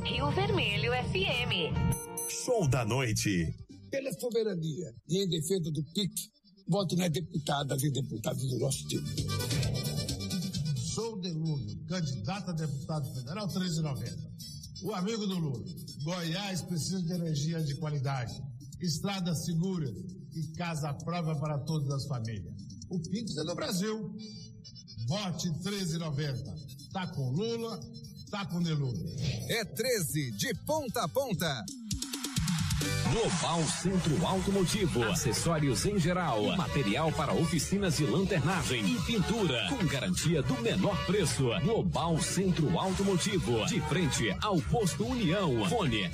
Rio Vermelho FM. Show da noite. Pela soberania e em defesa do PIC, voto nas deputadas e deputados do nosso time. Sou de Lula, candidato a deputado federal 1390. O amigo do Lula. Goiás precisa de energia de qualidade, estradas seguras e casa própria para todas as famílias. O Pix é do Brasil. Vote 1390. Tá com Lula, tá com De Lula. É 13 de ponta a ponta. Global Centro Automotivo, acessórios em geral, material para oficinas de lanternagem e pintura, com garantia do menor preço. Global Centro Automotivo, de frente ao posto União. Fone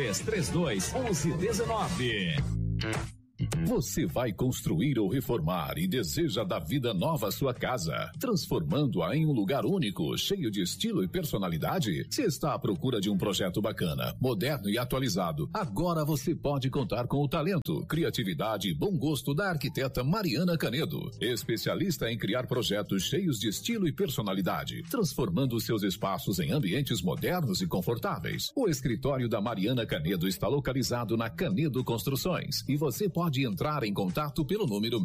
3332-1119. Você vai construir ou reformar e deseja dar vida nova à sua casa, transformando-a em um lugar único, cheio de estilo e personalidade? Se está à procura de um projeto bacana, moderno e atualizado, agora você pode contar com o talento, criatividade e bom gosto da arquiteta Mariana Canedo, especialista em criar projetos cheios de estilo e personalidade, transformando seus espaços em ambientes modernos e confortáveis. O escritório da Mariana Canedo está localizado na Canedo Construções e você pode entrar em contato pelo número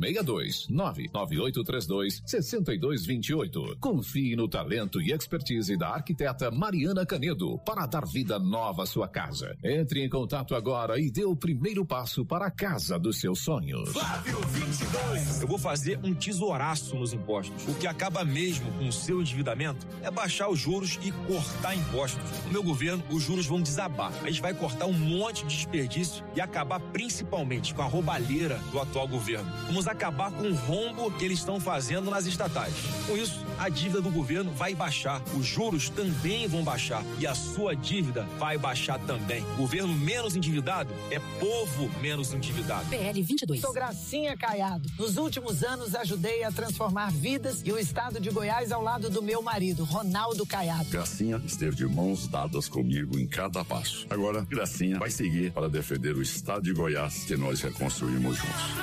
62-99832-6228. Confie no talento e expertise da arquiteta Mariana Canedo para dar vida nova à sua casa. Entre em contato agora e dê o primeiro passo para a casa dos seus sonhos. Flávio 22. Eu vou fazer um tesouraço nos impostos. O que acaba mesmo com o seu endividamento é baixar os juros e cortar impostos. No meu governo, os juros vão desabar. A gente vai cortar um monte de desperdício e acabar principalmente com a roubalheira do atual governo. Vamos acabar com o rombo que eles estão fazendo nas estatais. Com isso, a dívida do governo vai baixar, os juros também vão baixar e a sua dívida vai baixar também. Governo menos endividado é povo menos endividado. PL 22. Sou Gracinha Caiado. Nos últimos anos ajudei a transformar vidas e o estado de Goiás ao lado do meu marido, Ronaldo Caiado. Gracinha esteve de mãos dadas comigo em cada passo. Agora, Gracinha vai seguir para defender o estado de Goiás que nós reconstruímos juntos.